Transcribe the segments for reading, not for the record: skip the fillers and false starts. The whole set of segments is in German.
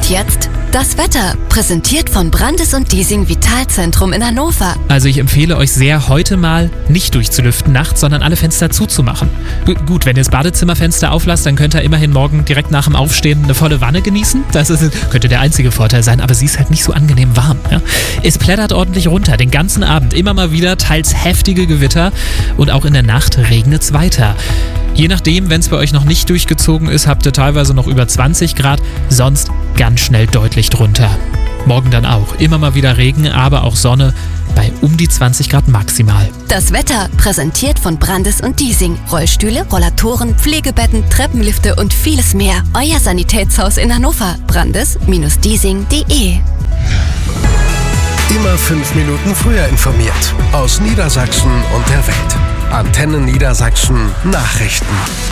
jetzt das Wetter, präsentiert von Brandes & Diesing Vitalzentrum in Hannover. Also ich empfehle euch sehr, heute mal nicht durchzulüften nachts, sondern alle Fenster zuzumachen. Gut, wenn ihr das Badezimmerfenster auflasst, dann könnt ihr immerhin morgen direkt nach dem Aufstehen eine volle Wanne genießen. Das könnte der einzige Vorteil sein, aber sie ist halt nicht so angenehm warm. Ja? Es plättert ordentlich runter, den ganzen Abend. Immer mal wieder teils heftige Gewitter und auch in der Nacht regnet es weiter. Je nachdem, wenn es bei euch noch nicht durchgezogen ist, habt ihr teilweise noch über 20 Grad, sonst ganz schnell deutlich drunter. Morgen dann auch. Immer mal wieder Regen, aber auch Sonne bei um die 20 Grad maximal. Das Wetter, präsentiert von Brandes & Diesing. Rollstühle, Rollatoren, Pflegebetten, Treppenlifte und vieles mehr. Euer Sanitätshaus in Hannover. brandes-diesing.de. Immer 5 Minuten früher informiert. Aus Niedersachsen und der Welt. Antenne Niedersachsen Nachrichten.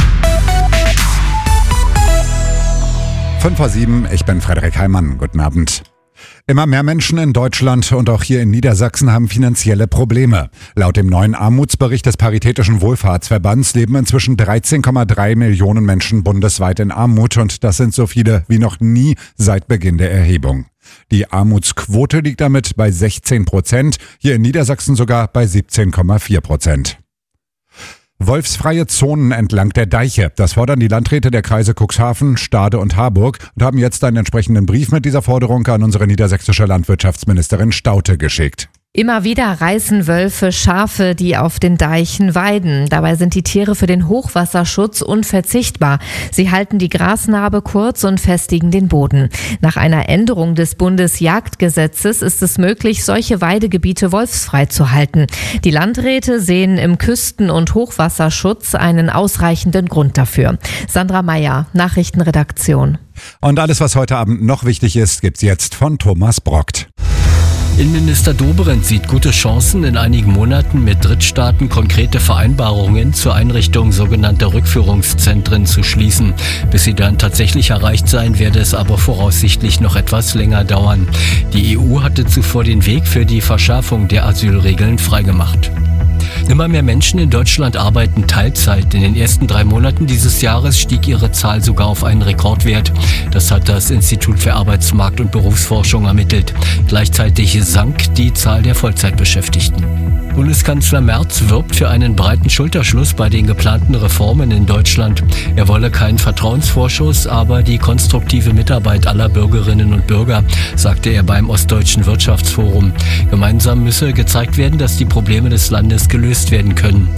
5:07, ich bin Frederik Heimann. Guten Abend. Immer mehr Menschen in Deutschland und auch hier in Niedersachsen haben finanzielle Probleme. Laut dem neuen Armutsbericht des Paritätischen Wohlfahrtsverbands leben inzwischen 13,3 Millionen Menschen bundesweit in Armut und das sind so viele wie noch nie seit Beginn der Erhebung. Die Armutsquote liegt damit bei 16%, hier in Niedersachsen sogar bei 17,4%. Wolfsfreie Zonen entlang der Deiche. Das fordern die Landräte der Kreise Cuxhaven, Stade und Harburg und haben jetzt einen entsprechenden Brief mit dieser Forderung an unsere niedersächsische Landwirtschaftsministerin Staute geschickt. Immer wieder reißen Wölfe Schafe, die auf den Deichen weiden. Dabei sind die Tiere für den Hochwasserschutz unverzichtbar. Sie halten die Grasnarbe kurz und festigen den Boden. Nach einer Änderung des Bundesjagdgesetzes ist es möglich, solche Weidegebiete wolfsfrei zu halten. Die Landräte sehen im Küsten- und Hochwasserschutz einen ausreichenden Grund dafür. Sandra Meyer, Nachrichtenredaktion. Und alles, was heute Abend noch wichtig ist, gibt's jetzt von Thomas Brockt. Innenminister Dobrindt sieht gute Chancen, in einigen Monaten mit Drittstaaten konkrete Vereinbarungen zur Einrichtung sogenannter Rückführungszentren zu schließen. Bis sie dann tatsächlich erreicht sein, werde es aber voraussichtlich noch etwas länger dauern. Die EU hatte zuvor den Weg für die Verschärfung der Asylregeln freigemacht. Immer mehr Menschen in Deutschland arbeiten Teilzeit. In den ersten 3 Monaten dieses Jahres stieg ihre Zahl sogar auf einen Rekordwert. Das hat das Institut für Arbeitsmarkt- und Berufsforschung ermittelt. Gleichzeitig sank die Zahl der Vollzeitbeschäftigten. Bundeskanzler Merz wirbt für einen breiten Schulterschluss bei den geplanten Reformen in Deutschland. Er wolle keinen Vertrauensvorschuss, aber die konstruktive Mitarbeit aller Bürgerinnen und Bürger, sagte er beim Ostdeutschen Wirtschaftsforum. Gemeinsam müsse gezeigt werden, dass die Probleme des Landes gelöst werden können.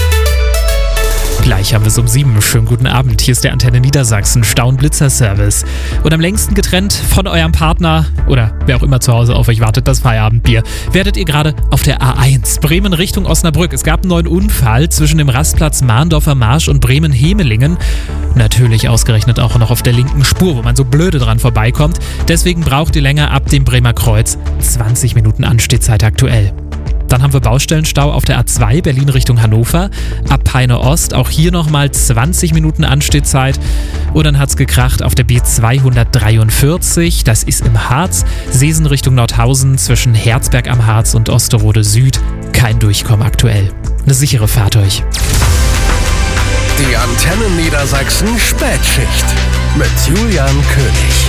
Gleich haben wir es um 7. Schönen guten Abend. Hier ist der Antenne Niedersachsen Stau- und Blitzer-Service. Und am längsten getrennt von eurem Partner oder wer auch immer zu Hause auf euch wartet, das Feierabendbier, werdet ihr gerade auf der A1 Bremen Richtung Osnabrück. Es gab einen neuen Unfall zwischen dem Rastplatz Mahndorfer Marsch und Bremen-Hemelingen. Natürlich ausgerechnet auch noch auf der linken Spur, wo man so blöde dran vorbeikommt. Deswegen braucht ihr länger ab dem Bremer Kreuz. 20 Minuten Anstehzeit aktuell. Dann haben wir Baustellenstau auf der A2 Berlin Richtung Hannover. Ab Peine Ost, auch hier nochmal 20 Minuten Anstehzeit. Und dann hat's gekracht auf der B243. Das ist im Harz. Seesen Richtung Nordhausen zwischen Herzberg am Harz und Osterode Süd. Kein Durchkommen aktuell. Eine sichere Fahrt euch. Die Antenne Niedersachsen Spätschicht mit Julian König.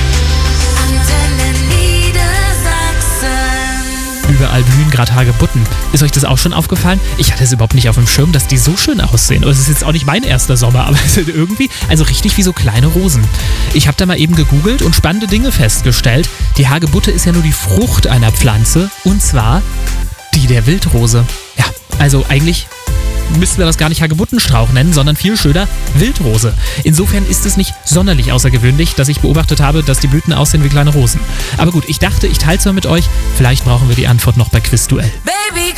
Überall blühen gerade Hagebutten. Ist euch das auch schon aufgefallen? Ich hatte es überhaupt nicht auf dem Schirm, dass die so schön aussehen. Es ist jetzt auch nicht mein erster Sommer, aber es sind irgendwie, also richtig wie so kleine Rosen. Ich habe da mal eben gegoogelt und spannende Dinge festgestellt. Die Hagebutte ist ja nur die Frucht einer Pflanze und zwar die der Wildrose. Ja, also eigentlich müssten wir das gar nicht Hagebuttenstrauch nennen, sondern viel schöner Wildrose. Insofern ist es nicht sonderlich außergewöhnlich, dass ich beobachtet habe, dass die Blüten aussehen wie kleine Rosen. Aber gut, ich dachte, ich teile es mal mit euch. Vielleicht brauchen wir die Antwort noch bei Quizduell. Baby,